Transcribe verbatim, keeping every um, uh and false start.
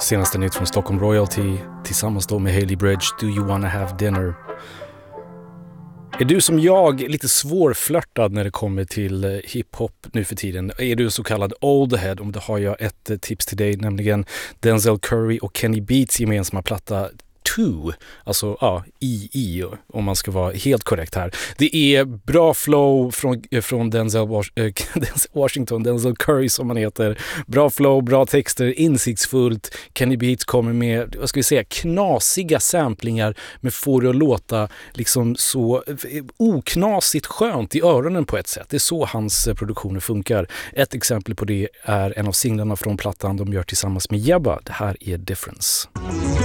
Senaste nytt från Stockholm Royalty tillsammans då med Hailey Bridge, Do You Wanna Have Dinner. Är du som jag lite svårflörtad när det kommer till hiphop nu för tiden? Är du så kallad old head? Om då har jag ett tips till dig, nämligen Denzel Curry och Kenny Beats gemensamma platta Two, alltså ja, I I om man ska vara helt korrekt här. Det är bra flow från, från Denzel, Was- äh, Denzel Washington, Denzel Curry som man heter. Bra flow, bra texter, insiktsfullt. Kenny Beats kommer med, vad ska vi säga, knasiga samplingar men får det att låta liksom så oknasigt skönt i öronen på ett sätt. Det är så hans produktioner funkar. Ett exempel på det är en av singlarna från plattan de gör tillsammans med Jabba. Det här är Difference.